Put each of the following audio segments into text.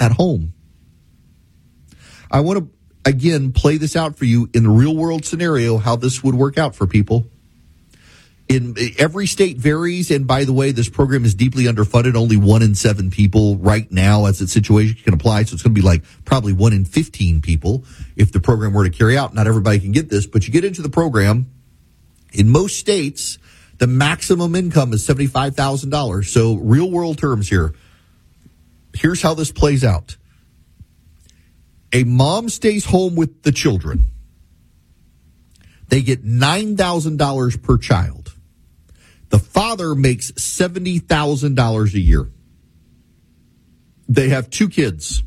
at home. I want to, again, play this out for you in the real world scenario, how this would work out for people. In every state varies, and by the way, this program is deeply underfunded. Only 1 in 7 people right now, as the situation can apply. So it's going to be like probably 1 in 15 people if the program were to carry out. Not everybody can get this, but you get into the program. In most states, the maximum income is $75,000. So real world terms here. Here's how this plays out. A mom stays home with the children. They get $9,000 per child. The father makes $70,000 a year. They have 2 kids.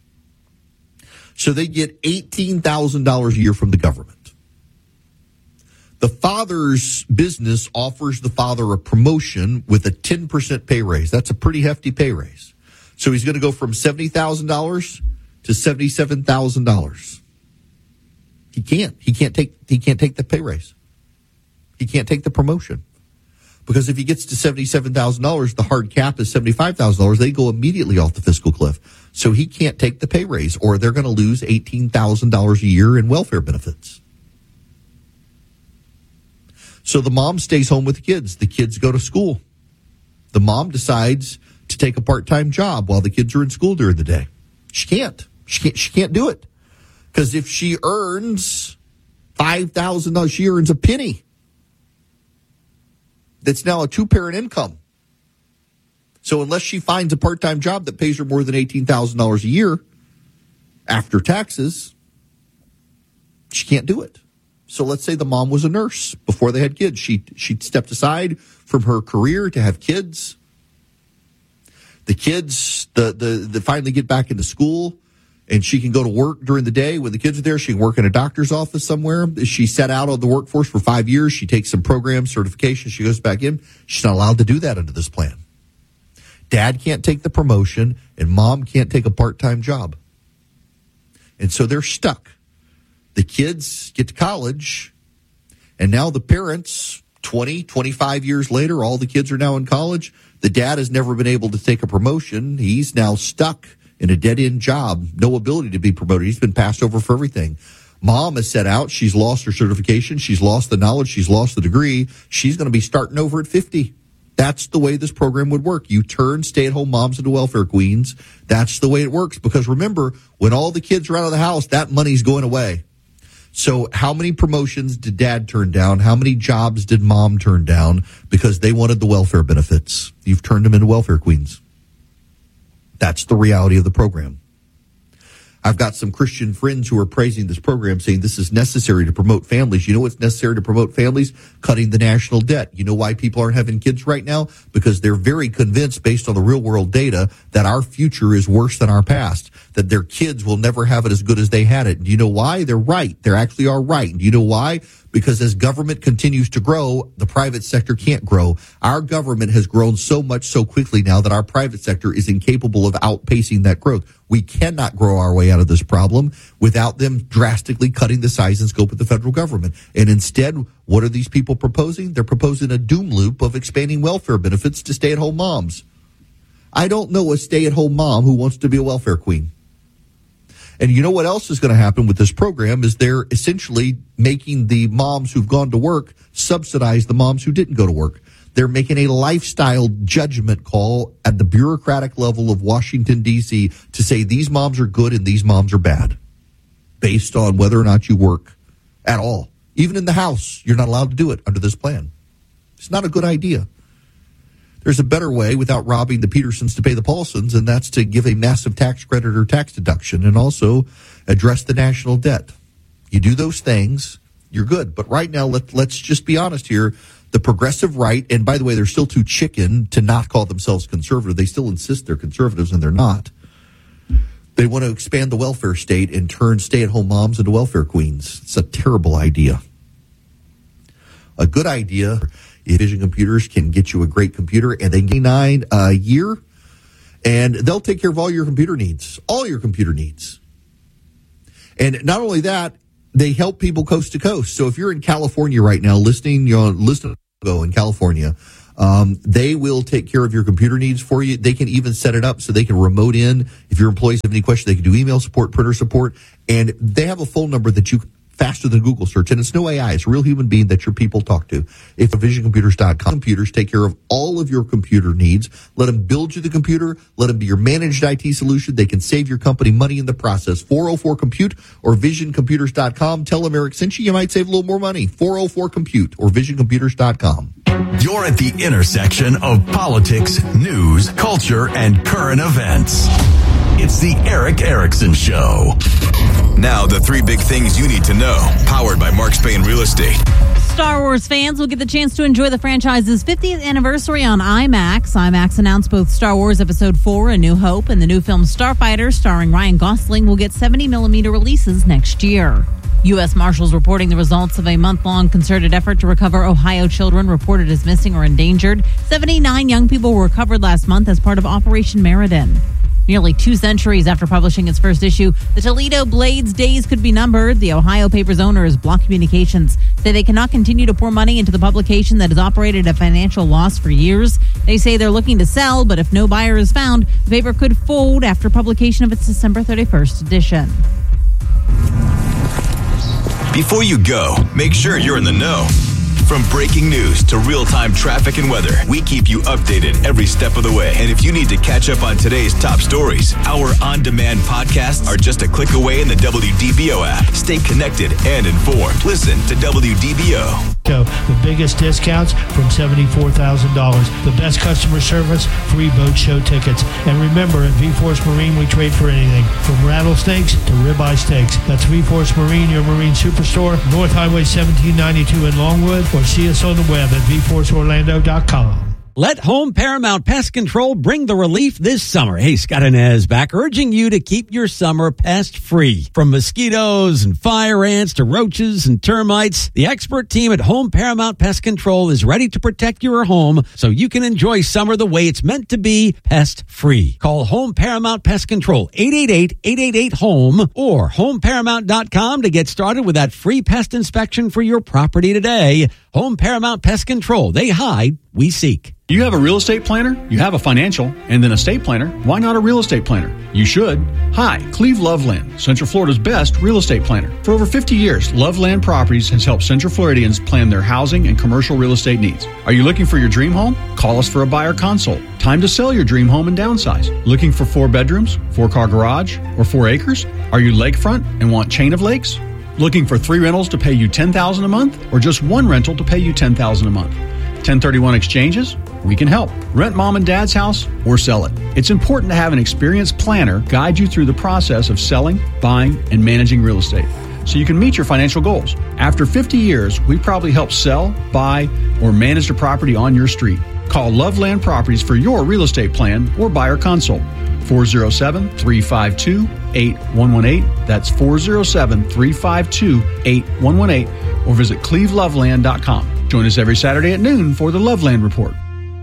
So they get $18,000 a year from the government. The father's business offers the father a promotion with a 10% pay raise. That's a pretty hefty pay raise. So he's going to go from $70,000 to $77,000. He can't take the pay raise. He can't take the promotion. Because if he gets to $77,000, the hard cap is $75,000. They go immediately off the fiscal cliff. So he can't take the pay raise, or they're going to lose $18,000 a year in welfare benefits. So the mom stays home with the kids. The kids go to school. The mom decides to take a part-time job while the kids are in school during the day. She can't. She can't do it. Because if she earns $5,000, she earns a penny. That's now a 2-parent income. So unless she finds a part-time job that pays her more than $18,000 a year after taxes, she can't do it. So let's say the mom was a nurse before they had kids. She stepped aside from her career to have kids. The kids the finally get back into school, and she can go to work during the day when the kids are there. She can work in a doctor's office somewhere. She sat out of the workforce for 5 years. She takes some programs, certification. She goes back in. She's not allowed to do that under this plan. Dad can't take the promotion, and mom can't take a part-time job. And so they're stuck. The kids get to college, and now the parents, 20, 25 years later, all the kids are now in college. The dad has never been able to take a promotion. He's now stuck in a dead-end job, no ability to be promoted. He's been passed over for everything. Mom has set out. She's lost her certification. She's lost the knowledge. She's lost the degree. She's going to be starting over at 50. That's the way this program would work. You turn stay-at-home moms into welfare queens. That's the way it works. Because remember, when all the kids are out of the house, that money's going away. So how many promotions did dad turn down? How many jobs did mom turn down because they wanted the welfare benefits? You've turned them into welfare queens. That's the reality of the program. I've got some Christian friends who are praising this program, saying this is necessary to promote families. You know what's necessary to promote families? Cutting the national debt. You know why people aren't having kids right now? Because they're very convinced, based on the real world data, that our future is worse than our past, that their kids will never have it as good as they had it. And do you know why? They're right. They actually are right. And do you know why? Because as government continues to grow, the private sector can't grow. Our government has grown so much so quickly now that our private sector is incapable of outpacing that growth. We cannot grow our way out of this problem without them drastically cutting the size and scope of the federal government. And instead, what are these people proposing? They're proposing a doom loop of expanding welfare benefits to stay-at-home moms. I don't know a stay-at-home mom who wants to be a welfare queen. And you know what else is going to happen with this program is they're essentially making the moms who've gone to work subsidize the moms who didn't go to work. They're making a lifestyle judgment call at the bureaucratic level of Washington, D.C. to say these moms are good and these moms are bad based on whether or not you work at all. Even in the house, you're not allowed to do it under this plan. It's not a good idea. There's a better way without robbing the Petersons to pay the Paulsons, and that's to give a massive tax credit or tax deduction and also address the national debt. You do those things, you're good. But right now, let's just be honest here. The progressive right, and by the way, they're still too chicken to not call themselves conservative. They still insist they're conservatives, and they're not. They want to expand the welfare state and turn stay-at-home moms into welfare queens. It's a terrible idea. A good idea, Vision Computers can get you a great computer, and they get $9 a year, and they'll take care of all your computer needs. And not only that, they help people coast to coast. So if you're in California right now listening, you're listening in California, They will take care of your computer needs for you. They can even set it up so they can remote in. If your employees have any questions, they can do email support, printer support, and they have a phone number that you faster than Google search, and it's no AI. It's a real human being that your people talk to. If visioncomputers.com, computers take care of all of your computer needs. Let them build you the computer. Let them be your managed IT solution. They can save your company money in the process. 404-COMPUTE or visioncomputers.com. Tell them Eric sent you. You might save a little more money. 404-COMPUTE or visioncomputers.com. You're at the intersection of politics, news, culture, and current events. It's the Eric Erickson Show. Now, the three big things you need to know, powered by Mark Spain Real Estate. Star Wars fans will get the chance to enjoy the franchise's 50th anniversary on IMAX. IMAX announced both Star Wars Episode 4, A New Hope, and the new film Starfighter, starring Ryan Gosling, will get 70mm releases next year. U.S. Marshals reporting the results of a month-long concerted effort to recover Ohio children reported as missing or endangered. 79 young people were recovered last month as part of Operation Meriden. Nearly 2 centuries after publishing its first issue, the Toledo Blade's days could be numbered. The Ohio paper's owners, Block Communications, say they cannot continue to pour money into the publication that has operated at financial loss for years. They say they're looking to sell, but if no buyer is found, the paper could fold after publication of its December 31st edition. Before you go, make sure you're in the know. From breaking news to real-time traffic and weather, we keep you updated every step of the way. And if you need to catch up on today's top stories, our on-demand podcasts are just a click away in the WDBO app. Stay connected and informed. Listen to WDBO. The biggest discounts from $74,000. The best customer service, free boat show tickets. And remember, at V-Force Marine, we trade for anything, from rattlesnakes to ribeye steaks. That's V-Force Marine, your marine superstore, North Highway 1792 in Longwood, or see us on the web at vforceorlando.com. Let Home Paramount Pest Control bring the relief this summer. Hey, Scott Inez back, urging you to keep your summer pest-free. From mosquitoes and fire ants to roaches and termites, the expert team at Home Paramount Pest Control is ready to protect your home so you can enjoy summer the way it's meant to be, pest-free. Call Home Paramount Pest Control, 888-888-HOME, or homeparamount.com to get started with that free pest inspection for your property today. Home Paramount Pest Control. They hide, we seek. You have a real estate planner, you have a financial, and then a estate planner. Why not a real estate planner? You should. Hi, Cleve Loveland, Central Florida's best real estate planner. For over 50 years, Loveland Properties has helped Central Floridians plan their housing and commercial real estate needs. Are you looking for your dream home? Call us for a buyer consult. Time to sell your dream home and downsize. Looking for 4 bedrooms, 4-car garage, or 4 acres? Are you lakefront and want chain of lakes? Looking for 3 rentals to pay you $10,000 a month, or just 1 rental to pay you $10,000 a month? 1031 exchanges? We can help. Rent mom and dad's house or sell it. It's important to have an experienced planner guide you through the process of selling, buying, and managing real estate so you can meet your financial goals. After 50 years, we probably helped sell, buy, or manage a property on your street. Call Loveland Properties for your real estate plan or buyer consult. 407-352-8118. That's 407-352-8118. Or visit cleveloveland.com. Join us every Saturday at noon for the Loveland Report.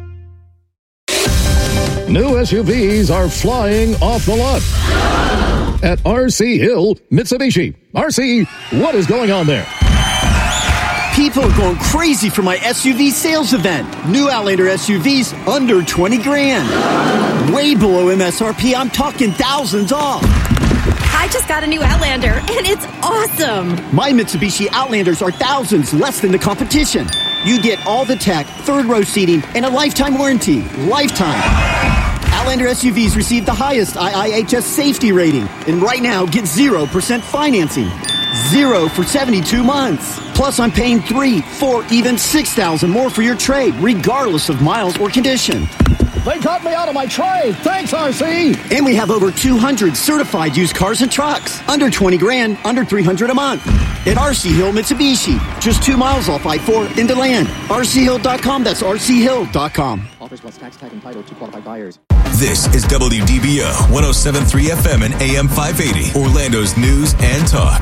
New SUVs are flying off the lot at RC Hill Mitsubishi. RC, what is going on there? People are going crazy for my SUV sales event. New Outlander SUVs under 20 grand. Way below MSRP. I'm talking thousands off. I just got a new Outlander, and it's awesome. My Mitsubishi Outlanders are thousands less than the competition. You get all the tech, 3rd-row seating, and a lifetime warranty. Lifetime. Outlander SUVs receive the highest IIHS safety rating. And right now, get 0% financing. 0 for 72 months. Plus, I'm paying $3,000, $4,000, even $6,000 more for your trade, regardless of miles or condition. They got me out of my trade. Thanks, RC. And we have over 200 certified used cars and trucks. Under 20 grand, under $300 a month. At RC Hill Mitsubishi. Just 2 miles off I-4 into land. RCHill.com. That's RCHill.com. Offers plus tax, tag, and title to qualified buyers. This is WDBO 107.3 FM and AM 580. Orlando's news and talk.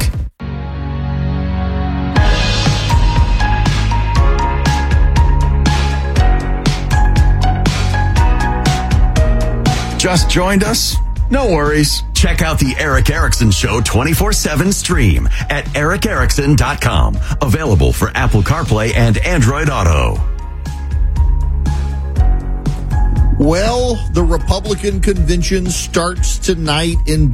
Just joined us? No worries. Check out the Eric Erickson Show 24/7 stream at ericerickson.com. Available for Apple CarPlay and Android Auto. Well, the Republican convention starts tonight in